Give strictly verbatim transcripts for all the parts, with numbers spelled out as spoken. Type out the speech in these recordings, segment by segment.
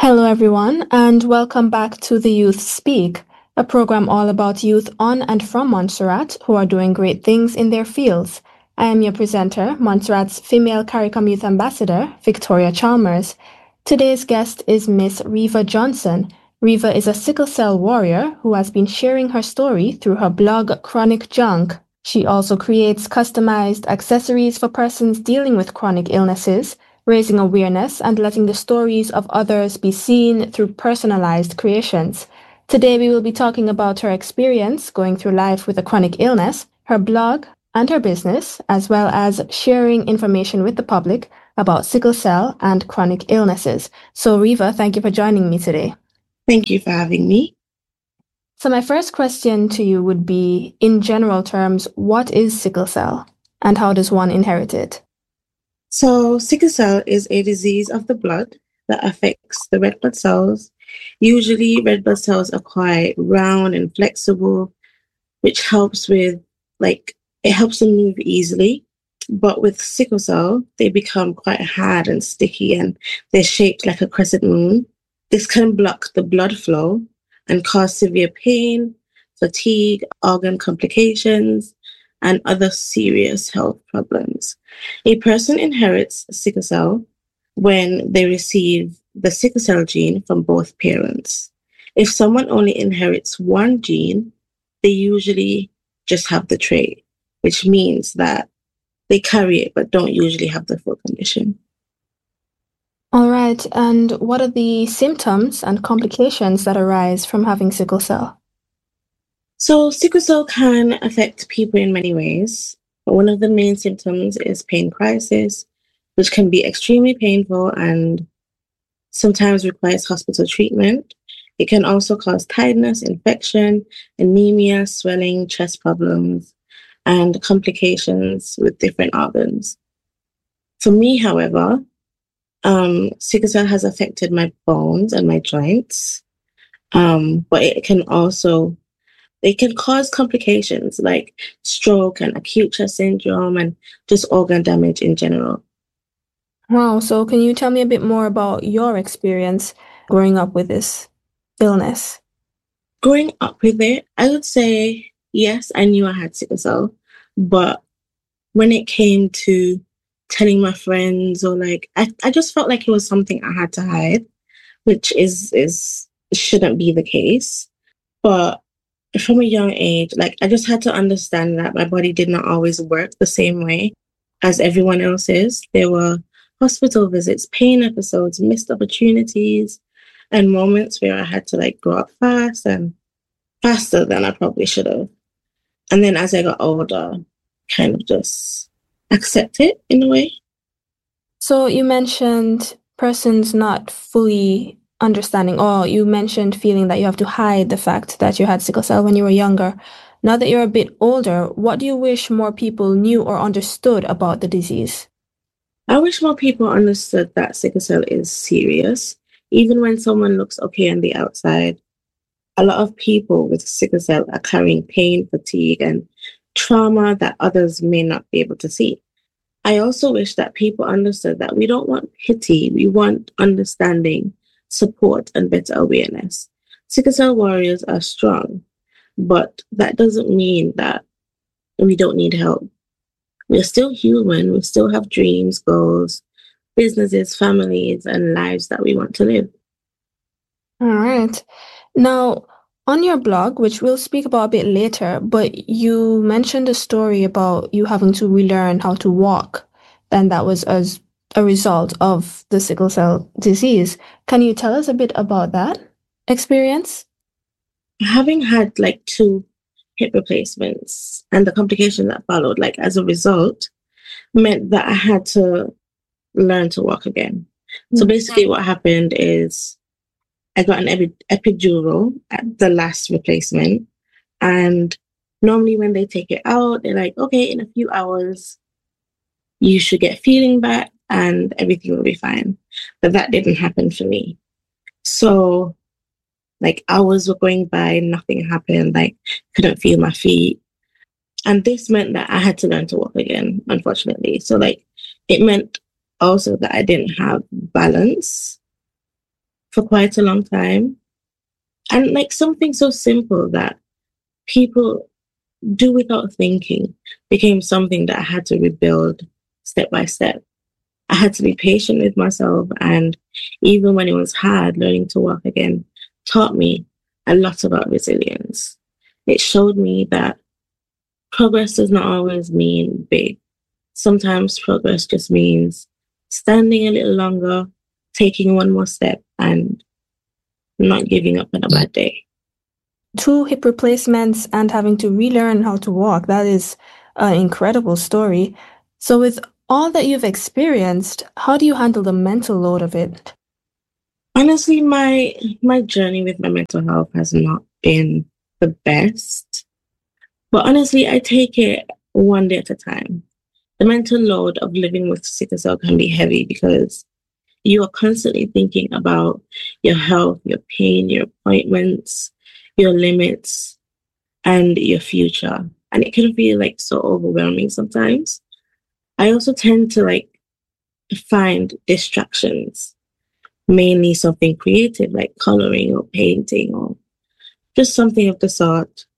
Hello, everyone, and welcome back to The Youth Speak, a program all about youth on and from Montserrat who are doing great things in their fields. I am your presenter, Montserrat's female CARICOM Youth Ambassador, Victoria Chalmers. Today's guest is Miss Reva Johnson. Reva is a sickle cell warrior who has been sharing her story through her blog, Chronic Junk. She also creates customized accessories for persons dealing with chronic illnesses, raising awareness and letting the stories of others be seen through personalized creations. Today we will be talking about her experience going through life with a chronic illness, her blog, and her business, as well as sharing information with the public about sickle cell and chronic illnesses. So Reva, thank you for joining me today. Thank you for having me. So my first question to you would be, in general terms, what is sickle cell and how does one inherit it? So, sickle cell is a disease of the blood that affects the red blood cells. Usually, red blood cells are quite round and flexible, which helps with, like, it helps them move easily. But with sickle cell, they become quite hard and sticky and they're shaped like a crescent moon. This can block the blood flow and cause severe pain, fatigue, organ complications, and other serious health problems. A person inherits sickle cell when they receive the sickle cell gene from both parents. If someone only inherits one gene, they usually just have the trait, which means that they carry it but don't usually have the full condition. All right, and what are the symptoms and complications that arise from having sickle cell? So sickle cell can affect people in many ways. But one of the main symptoms is pain crisis, which can be extremely painful and sometimes requires hospital treatment. It can also cause tiredness, infection, anemia, swelling, chest problems, and complications with different organs. For me, however, um, sickle cell has affected my bones and my joints, um, but it can also It can cause complications like stroke and acute chest syndrome and just organ damage in general. Wow, so can you tell me a bit more about your experience growing up with this illness? Growing up with it, I would say, yes, I knew I had sickle cell, but when it came to telling my friends or like, I, I just felt like it was something I had to hide, which is, is shouldn't be the case. But from a young age, like I just had to understand that my body did not always work the same way as everyone else's. There were hospital visits, pain episodes, missed opportunities, and moments where I had to like grow up fast and faster than I probably should have. And then as I got older, kind of just accept it in a way. So you mentioned persons not fully understanding, or you mentioned feeling that you have to hide the fact that you had sickle cell when you were younger. Now that you're a bit older, what do you wish more people knew or understood about the disease? I wish more people understood that sickle cell is serious. Even when someone looks okay on the outside, a lot of people with sickle cell are carrying pain, fatigue, and trauma that others may not be able to see. I also wish that people understood that we don't want pity, we want understanding, support, and better awareness. Sickle cell warriors are strong, but that doesn't mean that we don't need help. We're still human, we still have dreams, goals, businesses, families, and lives that we want to live. All right. Now, on your blog, which we'll speak about a bit later, but you mentioned a story about you having to relearn how to walk, and that was as a result of the sickle cell disease. Can you tell us a bit about that experience? Having had like two hip replacements and the complication that followed, like as a result, meant that I had to learn to walk again. So basically what happened is I got an epi- epidural at the last replacement. And normally when they take it out, they're like, okay, in a few hours, you should get feeling back and everything will be fine. But that didn't happen for me. So like hours were going by, nothing happened, like couldn't feel my feet. And this meant that I had to learn to walk again, unfortunately. So like it meant also that I didn't have balance for quite a long time. And like something so simple that people do without thinking became something that I had to rebuild step by step. I had to be patient with myself. And even when it was hard, learning to walk again taught me a lot about resilience. It showed me that progress does not always mean big. Sometimes progress just means standing a little longer, taking one more step, and not giving up on a bad day. Two hip replacements and having to relearn how to walk. That is an incredible story. So with all that you've experienced, how do you handle the mental load of it? Honestly, my my journey with my mental health has not been the best. But honestly, I take it one day at a time. The mental load of living with sickle cell can be heavy because you are constantly thinking about your health, your pain, your appointments, your limits, and your future. And it can feel like so overwhelming sometimes. I also tend to like find distractions, mainly something creative like coloring or painting or just something of the sort.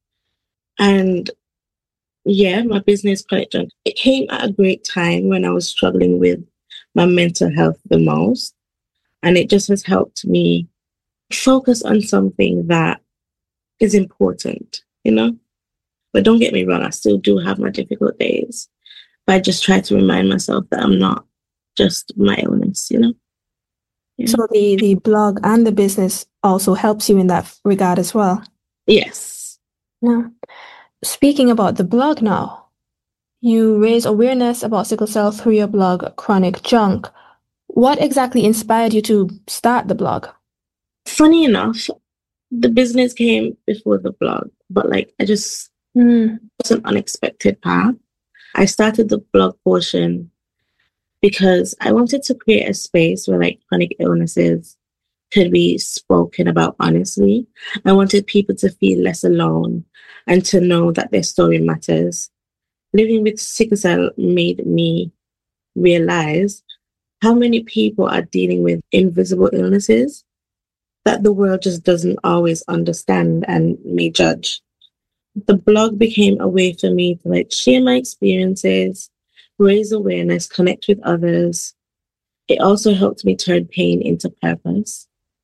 And yeah, my business Chronic Junk, it came at a great time when I was struggling with my mental health the most. And it just has helped me focus on something that is important, you know? But don't get me wrong, I still do have my difficult days. But I just try to remind myself that I'm not just my illness, you know? Yeah. So the, the blog and the business also helps you in that regard as well. Yes. Yeah. Speaking about the blog now, you raise awareness about sickle cell through your blog, Chronic Junk. What exactly inspired you to start the blog? Funny enough, the business came before the blog, but like I just, Mm. it was an unexpected path. I started the blog portion because I wanted to create a space where like chronic illnesses could be spoken about honestly. I wanted people to feel less alone and to know that their story matters. Living with sickle cell made me realize how many people are dealing with invisible illnesses that the world just doesn't always understand and may judge. The blog became a way for me to like share my experiences, raise awareness, connect with others. It also helped me turn pain into purpose.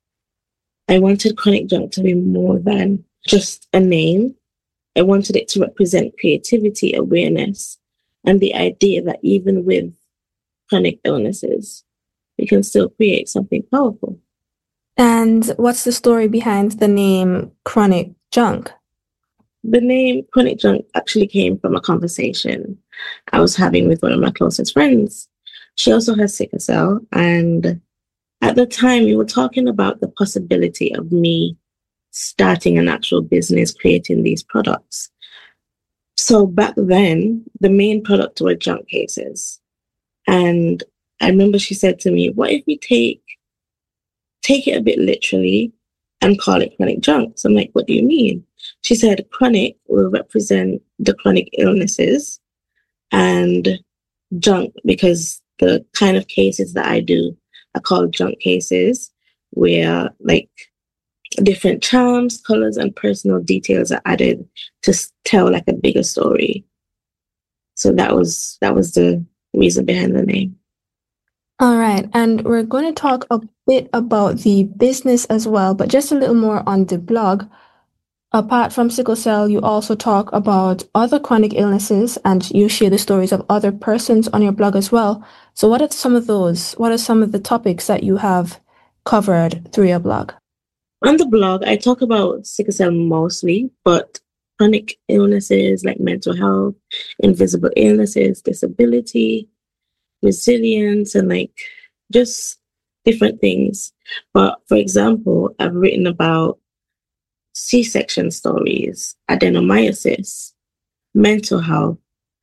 I wanted Chronic Junk to be more than just a name. I wanted it to represent creativity, awareness, and the idea that even with chronic illnesses, we can still create something powerful. And what's the story behind the name Chronic Junk? The name Chronic Junk actually came from a conversation I was having with one of my closest friends. She also has sickle cell, and at the time we were talking about the possibility of me starting an actual business creating these products. So back then, the main product were junk cases. And I remember she said to me, what if we take take it a bit literally and call it chronic junk? So I'm like, what do you mean? She said chronic will represent the chronic illnesses and junk because the kind of cases that I do are called junk cases, where like different charms, colors, and personal details are added to tell like a bigger story. So that was that was the reason behind the name. All right, and we're going to talk a bit about the business as well, but just a little more on the blog. Apart from sickle cell, you also talk about other chronic illnesses and you share the stories of other persons on your blog as well. So what are some of those? What are some of the topics that you have covered through your blog? On the blog, I talk about sickle cell mostly, but chronic illnesses like mental health, invisible illnesses, disability, resilience, and like just different things. But for example, I've written about C-section stories, adenomyosis, mental health,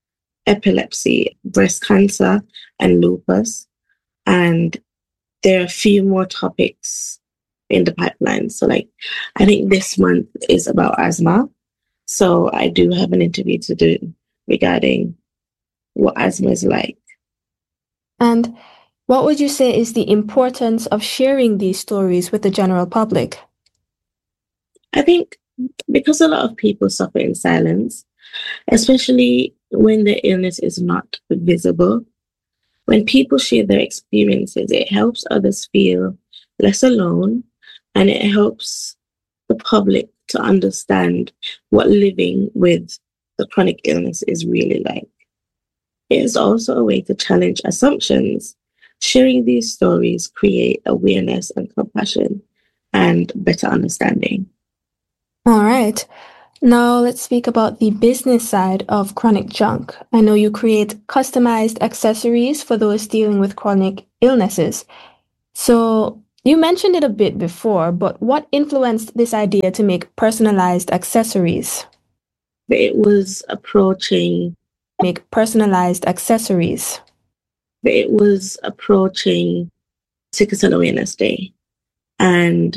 epilepsy, breast cancer, and lupus. And there are a few more topics in the pipeline. So like, I think this month is about asthma. So I do have an interview to do regarding what asthma is like. And What would you say is the importance of sharing these stories with the general public? I think because a lot of people suffer in silence, especially when the illness is not visible, when people share their experiences, it helps others feel less alone, and it helps the public to understand what living with the chronic illness is really like. It is also a way to challenge assumptions. Sharing these stories create awareness and compassion and better understanding. All right. Now let's speak about the business side of Chronic Junk. I know you create customized accessories for those dealing with chronic illnesses. So you mentioned it a bit before, but what influenced this idea to make personalized accessories? It was approaching Make personalized accessories. it was approaching Sickle Cell Awareness Day, and